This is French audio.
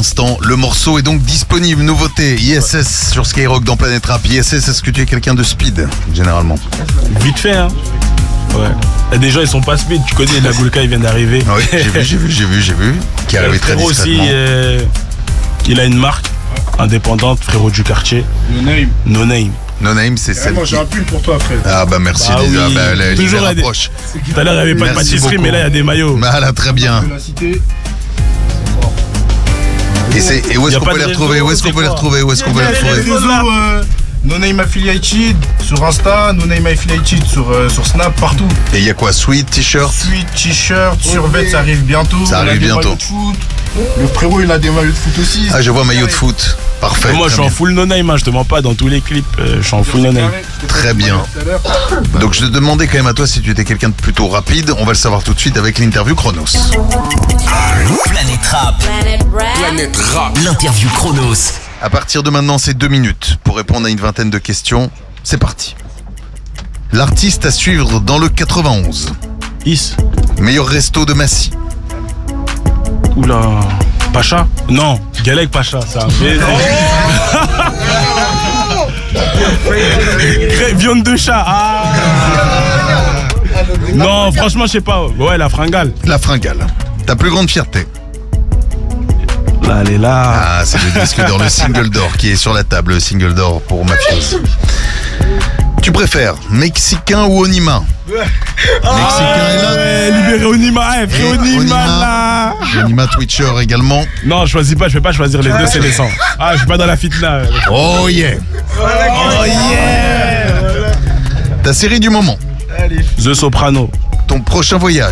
l'instant. Le morceau est donc disponible. Nouveauté, ISS sur Skyrock dans Planète Rap. ISS, est-ce que tu es quelqu'un de speed, généralement? Vite fait, hein. Ouais. Et des gens, ils sont pas speed. Tu connais, la Goulka, il vient d'arriver. Oui, j'ai vu. Qui est arrivé très discrètement. Aussi, il a une marque indépendante, frérot du quartier. No Name. No Name, c'est celle. Moi, j'ai un pull pour toi, frère. Ah bah merci, Bah Lisa. oui. Bah, Toujours l'hiver à des- approche. Tout à l'heure, il n'y avait pas de Merci pâtisserie, beaucoup. mais là, il y a des maillots. Bah là, très bien. De la cité. Et où est-ce Y a qu'on pas peut de les retrouver? réseau, Où est-ce qu'on c'est peut les quoi? retrouver? Où est-ce qu'on peut les Les retrouver? réseaux, No Name Affiliated sur Insta, No Name Affiliated sur Snap, partout. Et il y a quoi? Sweat, t-shirt? Suite, t-shirt, survêt, ça arrive bientôt. Ça arrive Il a des bientôt. maillots de foot. Le frérot, il a des maillots de foot aussi. Ah, je vois maillot de foot. Parfait. Moi, je très suis en bien. full No Name, hein. Je te mens pas dans tous les clips. Je suis en full No Name. Très bien. Donc je te demandais quand même à toi si tu étais quelqu'un de plutôt rapide. On va le savoir tout de suite avec l'interview Chronos. Planète Rap. Planète Rap. L'interview Chronos. À partir de maintenant, c'est 2 minutes pour répondre à une vingtaine de questions. C'est parti. L'artiste à suivre dans le 91. Is. Meilleur resto de Massy. Oula. Pacha? Non, Galek Pacha, c'est un baiser. Viande de chat. Ah. Non, franchement, je sais pas. Ouais, la fringale. La fringale. Ta plus grande fierté. Là, elle est là. Ah, c'est le disque d'or, le single d'or qui est sur la table, le single d'or pour Mafioso. Tu préfères Mexicain ou Onima? Mexicain est là. Ouais, libéré Onima, Et Onima là. Onima Twitcher également. Non, je choisis pas, je vais pas choisir les deux, c'est les 100. Ah, je suis pas dans la fitna. Oh yeah. Oh yeah. Ta série du moment. The Soprano. Ton prochain voyage.